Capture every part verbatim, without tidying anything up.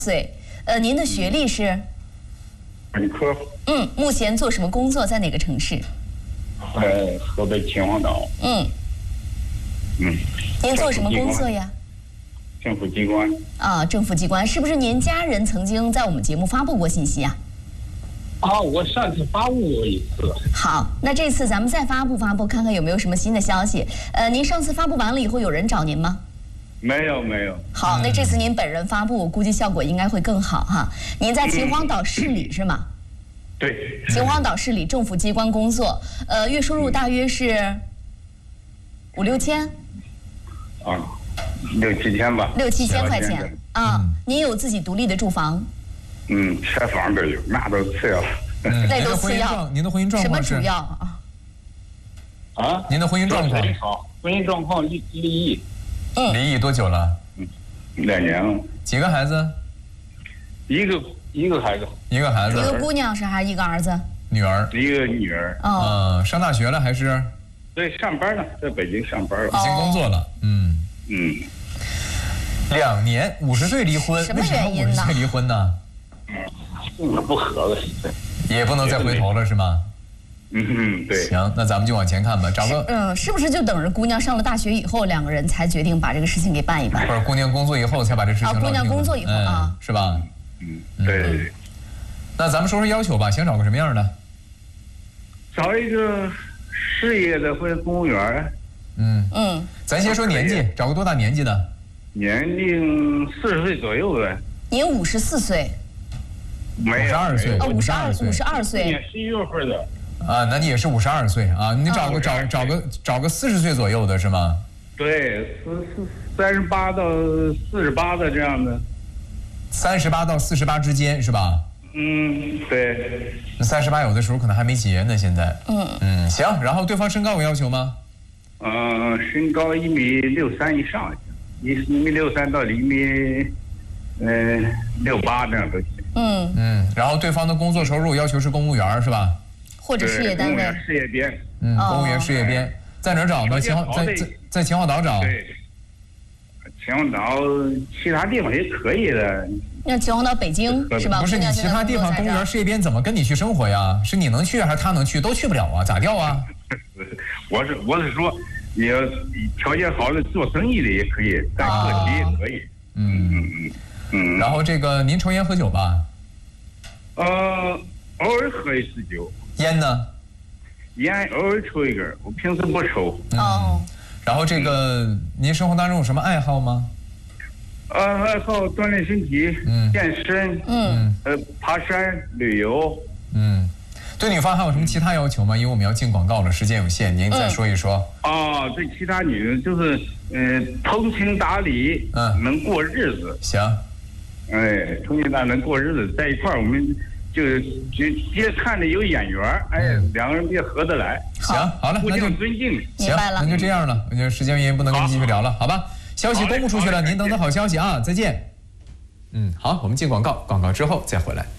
岁。呃，您的学历是？ 本科。 嗯，目前做什么工作？在哪个城市？ 在河北秦皇岛。 嗯。 嗯。 您做什么工作呀？ 政府机关。 啊，政府机关，是不是您家人曾经在我们节目发布过信息啊？ 啊，我上次发布过一次。 好，那这次咱们再发布发布，看看有没有什么新的消息。呃，您上次发布完了以后，有人找您吗？ 没有，没有。 好，那这次您本人发布，我估计效果应该会更好哈。您在秦皇岛市里是吗？ 对。 秦皇岛市里政府机关工作，呃，月收入大约是五六千。 啊，六七千吧。 六七千块钱啊！您有自己独立的住房？ 嗯，车房都有，那都次要。 那都次要。 您的婚姻状况是什么主要啊？ 啊？ 您的婚姻状况？ 好，婚姻状况离离异。 嗯。 离异多久了？ 嗯，两年了。 几个孩子？ 一个一个孩子。 一个孩子。 一个姑娘是还是一个儿子？ 女儿。 一个女儿。 哦。 上大学了还是？ 对，上班了，在北京上班了。 已经工作了。嗯嗯。 两年，五十岁离婚， 什么原因呢？ 五十岁离婚呢？ 性格不合了， 也不能再回头了，是吗？ 嗯，对。 行，那咱们就往前看吧，找个嗯，是不是就等着姑娘上了大学以后，两个人才决定把这个事情给办一办？ 或者姑娘工作以后才把这事情？ 啊，姑娘工作以后啊， 是吧？ 嗯，对对对。 那咱们说说要求吧，想找个什么样的？ 找一个事业的或者公务员。 嗯嗯， 咱先说年纪，找个多大年纪的？ 年龄四十岁左右的。 您五十四岁。 没有。五十二岁。 哦，五十二，五十二岁。 今年十一月份的。 啊，那你也是五十二岁啊？你找个找找个找个四十岁左右的是吗？ 对，四四三十八到四十八的这样的。 三十八到四十八之间是吧？ 嗯，对。 三十八有的时候可能还没结呢，现在。 嗯嗯，行。然后对方身高有要求吗？ 嗯、呃，身高一米六三以上，一一米六三到一米，嗯、呃，六八这样都行。 嗯嗯，然后对方的工作收入要求是公务员是吧？ 或者事业单位。 事业编。 嗯，公务员事业编，在哪儿找呢？秦皇在在在秦皇岛找。 对。秦皇岛其他地方也可以的。 那秦皇岛北京是吧？ 不是你其他地方公务员事业编怎么跟你去生活呀？是你能去还是他能去？都去不了啊，咋调啊？ 我是我是说，你要条件好的做生意的也可以，在个体也可以。 嗯嗯嗯嗯。 然后这个您抽烟喝酒吧？ 呃，偶尔喝一次酒。 烟呢？ 烟偶尔抽一根，我平时不抽。 哦。 然后这个您生活当中有什么爱好吗？ 呃，爱好锻炼身体， 嗯， 健身， 嗯， 呃，爬山、旅游。 嗯，对女方还有什么其他要求吗？因为我们要进广告了，时间有限，您再说一说。 啊、嗯，对其他女人就是，嗯、呃，通情达理， 嗯， 能过日子。 行。 哎，通情达理能过日子，在一块儿我们就就接看着有眼缘，哎，嗯、两个人别合得来。 行，好了， 互相尊敬。 行，那就这样了。我觉得时间原因不能跟您继续聊了，好吧？消息公布出去了，您等等好消息啊！再见。嗯，好，我们进广告，广告之后再回来。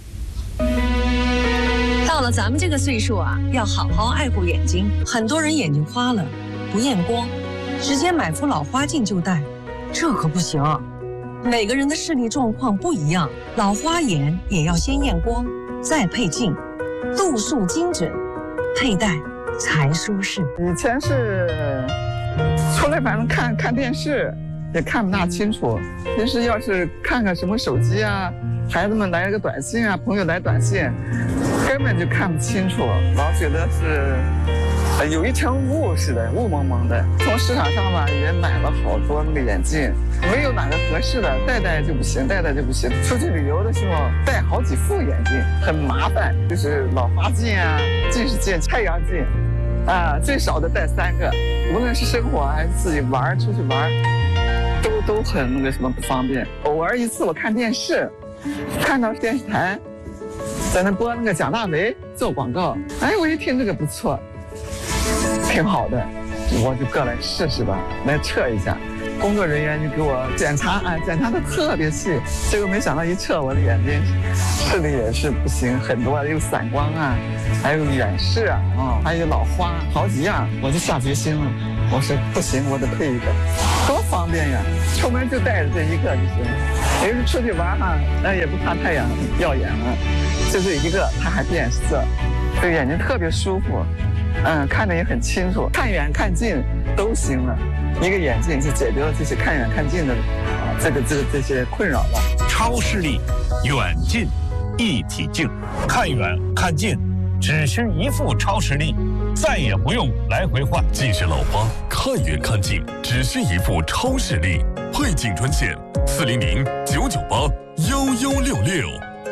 到了咱们这个岁数啊，要好好爱护眼睛。很多人眼睛花了，不验光，直接买副老花镜就戴，这可不行。每个人的视力状况不一样，老花眼也要先验光，再配镜，度数精准，佩戴才舒适。 以前是出来反正看看电视也看不大清楚，平时要是看看什么手机啊，孩子们来了个短信啊，朋友来短信，根本就看不清楚，老觉得是呃有一层雾似的，雾蒙蒙的。从市场上吧也买了好多那个眼镜，没有哪个合适的，戴戴就不行，戴戴就不行。出去旅游的时候戴好几副眼镜很麻烦，就是老花镜啊、近视镜、太阳镜啊，最少的戴三个，无论是生活还是自己玩出去玩，都都很那个什么不方便。偶尔一次我看电视，看到电视台在那播那个蒋大为做广告，哎，我一听这个不错，挺好的，我就过来试试吧，来测一下。工作人员就给我检查，啊，检查的特别细，结果没想到一测我的眼睛视力也是不行，很多有散光啊，还有远视啊，啊，还有老花，好几样，我就下决心了，我说不行，我得配一个，多方便呀，出门就带着这一个就行。 平时出去玩哈，那也不怕太阳耀眼了，就是一个它还变色，这个眼睛特别舒服，嗯，看得也很清楚，看远看近都行了。一个眼镜就解决了这些看远看近的啊这个这个这些困扰了。 超视力远近一体镜，看远看近只需一副超视力，再也不用来回换。 近视老花看远看近只需一副超视力，汇景专线四零零九九八幺幺六六。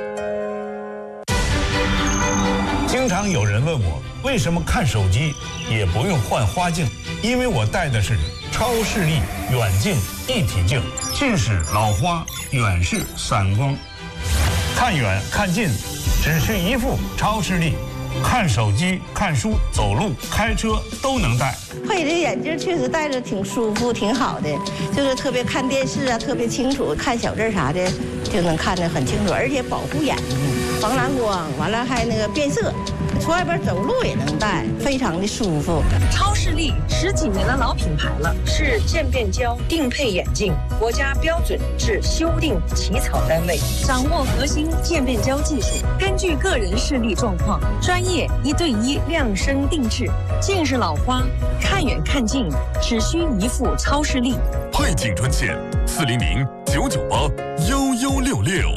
经常有人问我，为什么看手机也不用换花镜？因为我戴的是超视力远近一体镜，近视、老花、远视、散光，看远看近只需一副超视力，看手机、看书、走路、开车都能戴。 配这眼镜确实戴着挺舒服，挺好的，就是特别看电视啊，特别清楚，看小字啥的就能看得很清楚，而且保护眼睛，防蓝光，完了还那个变色。出外边走路也能戴，非常的舒服。 超视力十几年的老品牌了，是渐变焦定配眼镜，国家标准制修订起草单位，掌握核心渐变焦技术，根据个人视力状况，专业一对一量身定制。近视老花看远看近只需一副超视力。 汇景专线四零零九九八幺幺六六。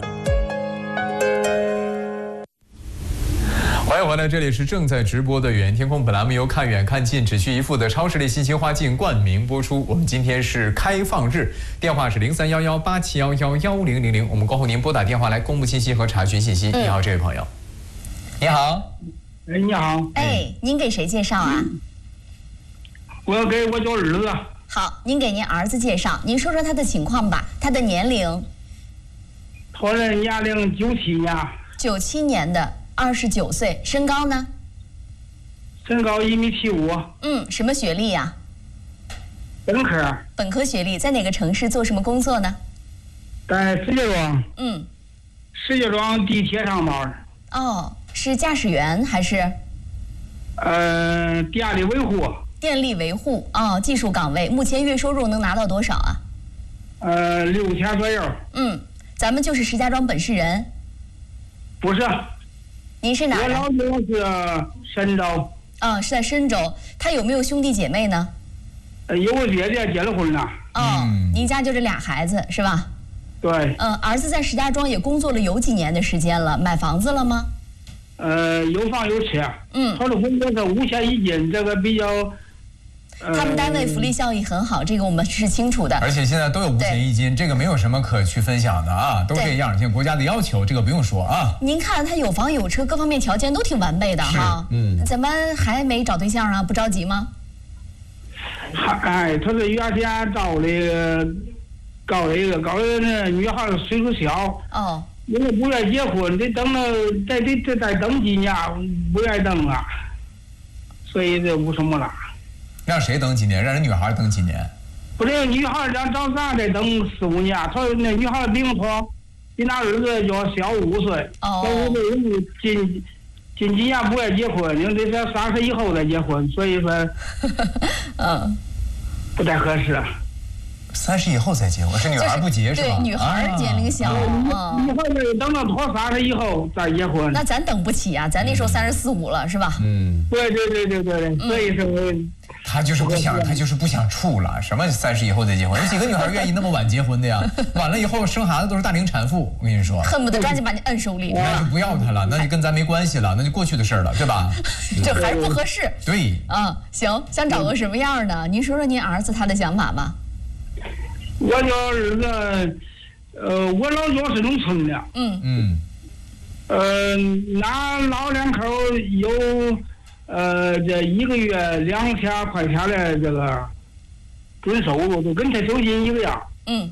欢迎回来，这里是正在直播的远天空。本栏目由看远看近只需一副的超视力新型花镜冠名播出。我们今天是开放日，电话是零三幺幺八七幺幺幺零零零。我们恭候您拨打电话来公布信息和查询信息。你好，这位朋友。你好。 哎，你好。 哎，您给谁介绍啊？ 我要给我叫儿子。 好，您给您儿子介绍，您说说他的情况吧，他的年龄。 他的年龄九七年。 九七年的。二十九岁，身高呢？ 身高一米七五。 嗯，什么学历呀？ 本科。 本科学历，在哪个城市做什么工作呢？ 在石家庄。 嗯。 石家庄地铁上班。 哦，是驾驶员还是？ 呃，电力维护。 电力维护哦，技术岗位，目前月收入能拿到多少啊？ 呃，六千左右。 嗯，咱们就是石家庄本市人。 不是。 您是哪的？ 我老公是深州。 啊、哦，是在深州。他有没有兄弟姐妹呢？ 呃，有个姐姐结了婚了。 哦，嗯、您家就这俩孩子是吧？ 对。 嗯，儿子在石家庄也工作了有几年的时间了，买房子了吗？ 呃，有房有车。 嗯。 他的工作是五险一金，这个比较。 他们单位福利效益很好，这个我们是清楚的。 而且现在都有五险一金，这个没有什么可去分享的啊，都这样。现在国家的要求，这个不用说啊。 您看他有房有车，各方面条件都挺完备的哈。嗯。怎么还没找对象啊？不着急吗？ 还哎，他是原先找了一个，搞了一个，搞了那女孩岁数小。 哦。 因为不愿意结婚，得等了，再得再再等几年，不愿意等了，所以这无什么了。 让谁等几年？让人女孩等几年？ 不是，女孩让找咱得等四五年。他那女孩比他比那儿子要小五岁，小五岁近近几年不爱结婚，因为得在三十以后再结婚，所以说， 嗯， 不太合适。 三十以后再结婚，是女孩不结、 就是、 是吧？ 对，女孩年龄小， 啊、女孩得等到他三十以后再结婚。 那咱等不起啊，咱那时候三十四五了，是吧？ 嗯， 对对对对对对，所以说。 他就是不想，他就是不想处了。什么三十以后再结婚？有几个女孩愿意那么晚结婚的呀？晚了以后生孩子都是大龄产妇。我跟你说， 恨不得抓紧把你摁手里。 那就不要他了，那就跟咱没关系了，那就过去的事了，对吧？ 这还是不合适。 对。 啊，行，想找个什么样的？您说说您儿子他的想法吧。 我叫儿子，呃，我老家是农村的。 嗯嗯。 呃，俺老两口有。呃，这一个月两千块钱的这个准收入，就跟他手心一个样。 嗯。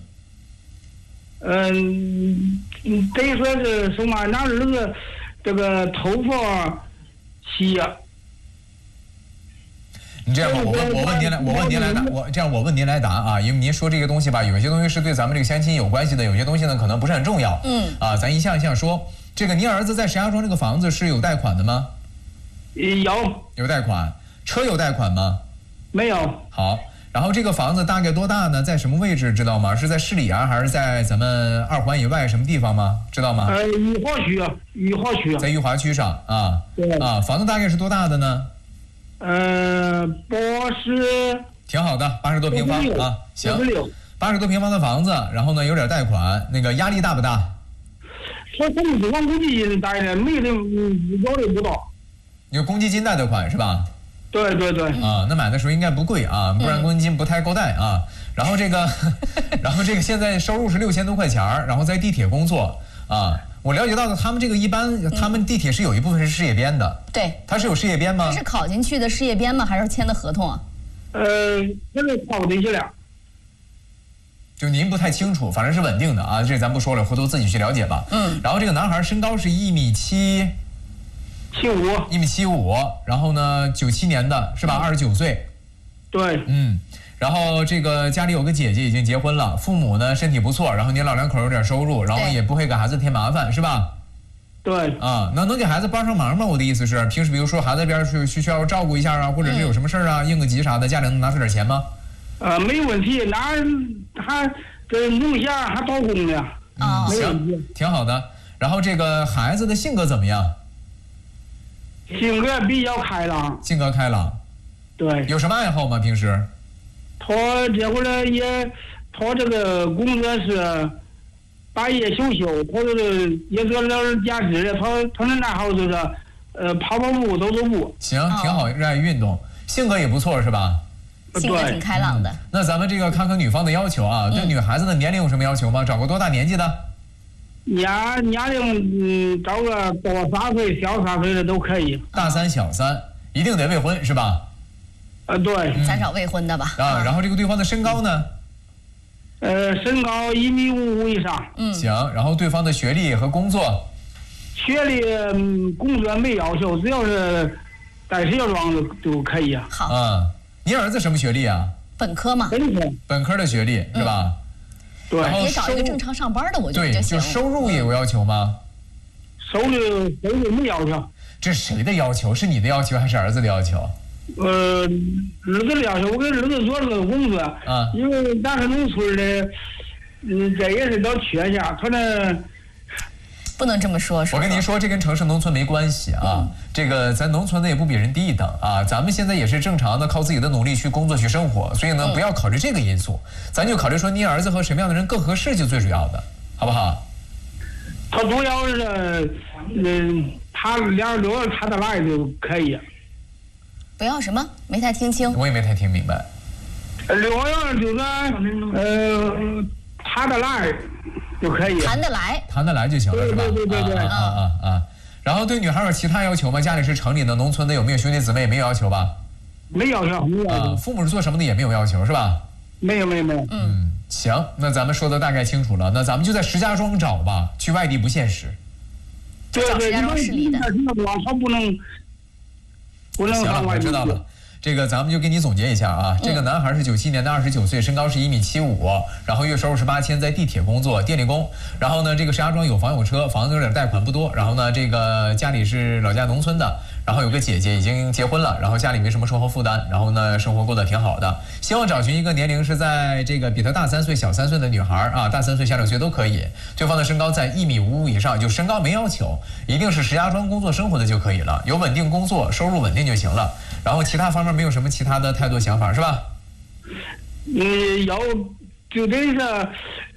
嗯、呃，等于说是什么？俺儿子这个头发稀呀。 你这样吧，我问我问您来，我问您来答，我这样我问您来答啊，因为您说这个东西吧，有些东西是对咱们这个相亲有关系的，有些东西呢可能不是很重要。 嗯。 啊，咱一项一项说。这个您儿子在石家庄这个房子是有贷款的吗？ 有。 有贷款，车有贷款吗？ 没有。 好， 然后这个房子大概多大呢？在什么位置知道吗？是在市里啊，还是在咱们二环以外什么地方吗？知道吗？ 呃，裕华区，裕华区， 在裕华区上啊。对啊，房子大概是多大的呢？ 呃，八十。 挺好的，八十多平方啊。行，八十多平方的房子，然后呢有点贷款，那个压力大不大？ 说他们指望公积金贷的，没的要的不到。 有公积金贷的款是吧？ 对对对。 啊，那买的时候应该不贵啊，不然公积金不太够贷啊。然后这个，然后这个现在收入是六千多块钱儿，然后在地铁工作啊。我了解到的，他们这个一般，他们地铁是有一部分是事业编的。 对。 他是有事业编吗？ 他是考进去的事业编吗？还是签的合同啊？ 呃，这个考进去了。 就您不太清楚，反正是稳定的啊，这咱不说了，回头自己去了解吧。嗯。然后这个男孩身高是一米七， 七五， 一米七五，然后呢，九七年的是吧？二十九岁。 对。 嗯。然后这个家里有个姐姐已经结婚了，父母呢身体不错，然后您老两口有点收入，然后也不会给孩子添麻烦，是吧？ 对。 啊，那能给孩子帮上忙吗？我的意思是，平时比如说孩子这边是需需要照顾一下啊，或者是有什么事儿啊，应个急啥的，家里能拿出点钱吗？ 呃，没问题，拿他这农下还打工呢。 啊、嗯，行，挺好的。然后这个孩子的性格怎么样？ 性格比较开朗。 性格开朗。 对。 有什么爱好吗？平时？ 他这会儿也，他这个工作是半夜休休，他就是也是老人家职的，他他那爱好就是呃跑跑步、走走步。 行，挺好，热爱运动，性格也不错，是吧？ 性格挺开朗的、嗯。 那咱们这个看看女方的要求啊，对女孩子的年龄有什么要求吗？找个多大年纪的？ 年年龄嗯，找个大三岁、小三岁的都可以。 大三、小三，一定得未婚是吧？ 呃，对。 咱找未婚的吧。 啊，然后这个对方的身高呢？ 呃，身高一米五五以上。 嗯。行，然后对方的学历和工作？ 学历、嗯、工作没要求，只要是在石家庄就可以啊。 好。 啊。你儿子什么学历啊？ 本科嘛。 本科。 本科的学历是吧？ 对。 然后也找一个正常上班的，我觉得就行。 对，就收入也有要求吗？ 收入收入没要求。 这是谁的要求？是你的要求还是儿子的要求？ 呃，儿子的要求，我给儿子做了个工作。啊。因为咱是农村的，嗯，这也是点缺陷，可能。 不能这么说。 我跟您说，这跟城市农村没关系啊。嗯、这个咱农村的也不比人低一等啊。咱们现在也是正常的靠自己的努力去工作去生活，所以呢，不要考虑这个因素，咱就考虑说你儿子和什么样的人更合适就最主要的，好不好？ 他主要是，嗯，他两人都谈得来就可以。 不要什么？没太听清。 我也没太听明白。 两样就是呃谈得来。就可以谈得来， 谈得来就行了，是吧？ 对对对对， 啊啊啊！然后对女孩有其他要求吗？家里是城里的、农村的，有没有兄弟姊妹？没有要求吧？ 没要求，没要求。 父母是做什么的也没有要求，是吧？ 没有没有没有。 嗯，行，那咱们说的大概清楚了，那咱们就在石家庄找吧，去外地不现实。 就找石家庄市里的。 他不能，不能。 行了，我知道了。这个咱们就给你总结一下啊，这个男孩是九七年的，二十九岁，身高是一米七五，然后月收入是八千，在地铁工作，电力工。然后呢，这个石家庄有房有车，房子有点贷款不多。然后呢，这个家里是老家农村的，然后有个姐姐已经结婚了，然后家里没什么生活负担，然后呢，生活过得挺好的。希望找寻一个年龄是在这个比他大三岁、小三岁的女孩啊，大三岁、小两岁都可以。对方的身高在一米五五以上，就身高没要求，一定是石家庄工作生活的就可以了，有稳定工作，收入稳定就行了。然后其他方面没有什么其他的太多想法，是吧？ 嗯，要就得是